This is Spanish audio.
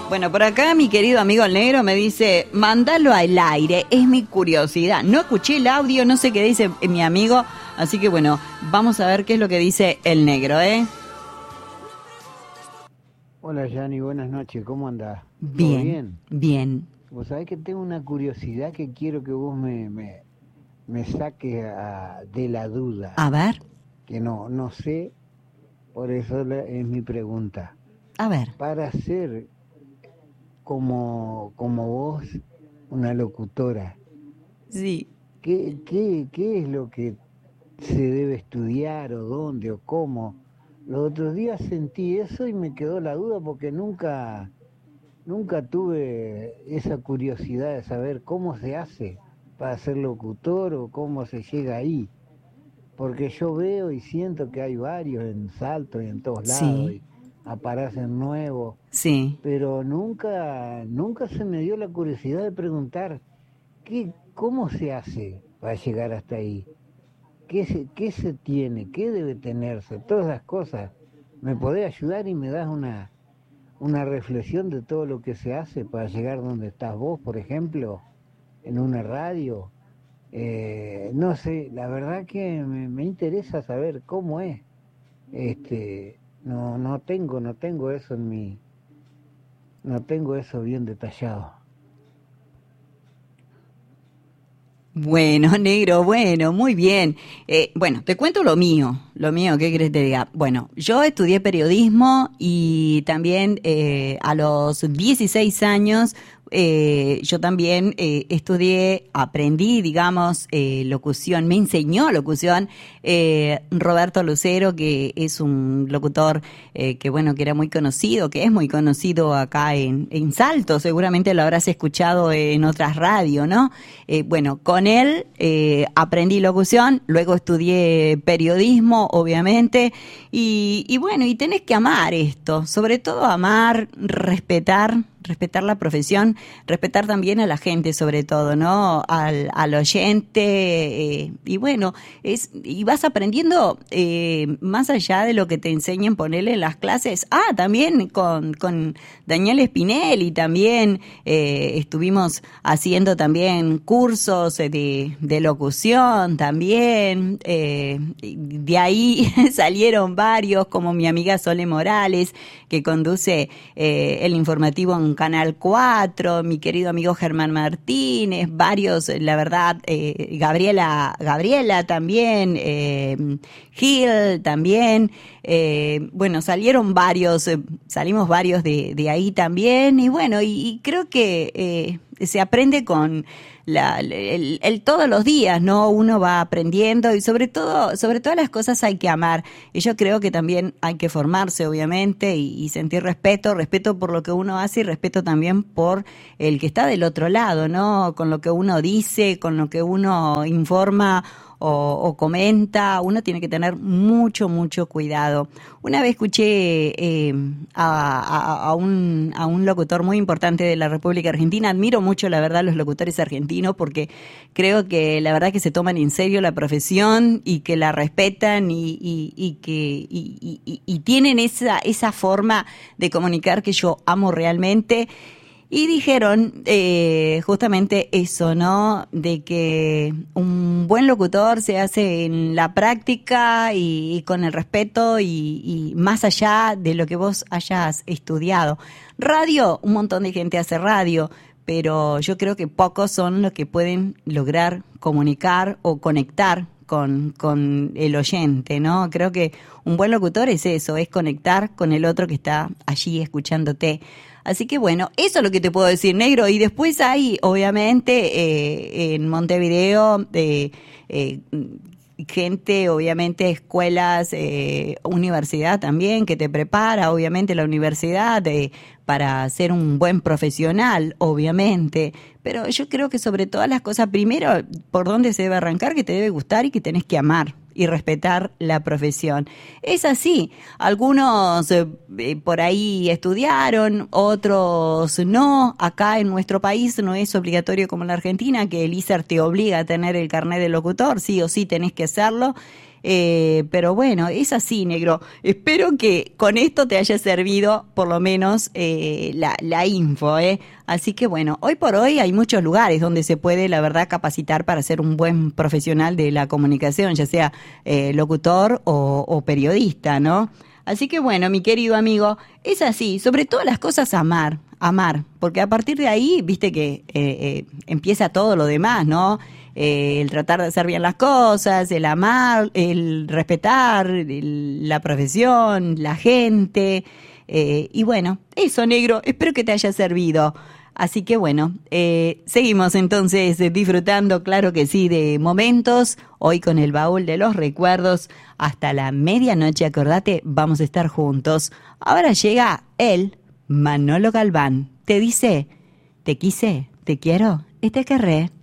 Bueno, por acá mi querido amigo el negro me dice, mándalo al aire, es mi curiosidad. No escuché el audio, no sé qué dice mi amigo, así que bueno, vamos a ver qué es lo que dice el negro, ¿eh? Hola Yani, buenas noches, ¿cómo andás? ¿Todo Bien, bien? bien. Vos sabés que tengo una curiosidad que quiero que vos me saques de la duda, A ver, que no sé, por eso es mi pregunta. a ver. Para ser como vos, una locutora, Sí. ¿qué es lo que se debe estudiar o dónde o cómo? Los otros días sentí eso y me quedó la duda porque nunca tuve esa curiosidad de saber cómo se hace para ser locutor o cómo se llega ahí. Porque yo veo y siento que hay varios en Salto y en todos lados Sí, y aparecen nuevos, sí. pero nunca se me dio la curiosidad de preguntar cómo se hace para llegar hasta ahí. ¿Qué se tiene? ¿Qué debe tenerse? Todas las cosas. ¿Me podés ayudar y me das una reflexión de todo lo que se hace para llegar donde estás vos, por ejemplo, en una radio? No sé, la verdad que me interesa saber cómo es. No tengo eso no tengo eso bien detallado. Bueno, negro, bueno, muy bien. Bueno, te cuento lo mío, ¿qué querés que te diga? Bueno, yo estudié periodismo y también a los 16 años yo también estudié, aprendí, digamos, locución, me enseñó locución Roberto Lucero, que es un locutor que bueno, que era muy conocido, que es muy conocido acá en Salto, seguramente lo habrás escuchado en otras radios, ¿no? Bueno, con él aprendí locución, luego estudié periodismo, obviamente, y bueno, y tenés que amar esto, sobre todo amar, respetar la profesión, respetar también a la gente sobre todo, ¿no? Al oyente, y bueno, y vas aprendiendo más allá de lo que te enseñan ponerle en las clases. También con Daniel Spinelli también estuvimos haciendo también cursos de locución también, de ahí salieron varios, como mi amiga Sole Morales, que conduce el informativo en Canal 4, mi querido amigo Germán Martínez, varios, la verdad, Gabriela también, Gil también, bueno, salimos varios de ahí también, y bueno, y creo que se aprende con el todos los días, ¿no? Uno va aprendiendo y sobre todas las cosas hay que amar. Y yo creo que también hay que formarse, obviamente, y sentir respeto por lo que uno hace y respeto también por el que está del otro lado, ¿no? Con lo que uno dice, con lo que uno informa o comenta, uno tiene que tener mucho cuidado. Una vez escuché a un locutor muy importante de la República Argentina, admiro mucho la verdad los locutores argentinos porque creo que la verdad que se toman en serio la profesión y que la respetan y tienen esa forma de comunicar que yo amo realmente. Y dijeron justamente eso, ¿no? De que un buen locutor se hace en la práctica y con el respeto y más allá de lo que vos hayas estudiado. Radio, un montón de gente hace radio, pero yo creo que pocos son los que pueden lograr comunicar o conectar con el oyente, ¿no? Creo que un buen locutor es eso, es conectar con el otro que está allí escuchándote. Así que bueno, eso es lo que te puedo decir, negro. Y después hay, obviamente, en Montevideo, gente, obviamente, escuelas, universidad también, que te prepara, obviamente, la universidad para ser un buen profesional, obviamente. Pero yo creo que sobre todas las cosas, primero, por dónde se debe arrancar, que te debe gustar y que tenés que amar y respetar la profesión. Es así, algunos por ahí estudiaron, otros no. Acá en nuestro país no es obligatorio como en la Argentina, que el ISER te obliga a tener el carnet de locutor, sí o sí tenés que hacerlo. Pero bueno, es así, negro. Espero que con esto te haya servido por lo menos la info, ¿eh? Así que bueno, hoy por hoy hay muchos lugares donde se puede, la verdad, capacitar para ser un buen profesional de la comunicación, ya sea locutor o periodista, ¿no? Así que bueno, mi querido amigo, es así, sobre todas las cosas amar, porque a partir de ahí, viste que empieza todo lo demás, ¿no? El tratar de hacer bien las cosas, el amar, el respetar la profesión, la gente, y bueno, eso, negro, espero que te haya servido. Así que bueno, seguimos entonces disfrutando, claro que sí, de momentos, hoy con el baúl de los recuerdos, hasta la medianoche, acordate, vamos a estar juntos. Ahora llega él, Manolo Galván, te dice, te quise, te quiero y te querré.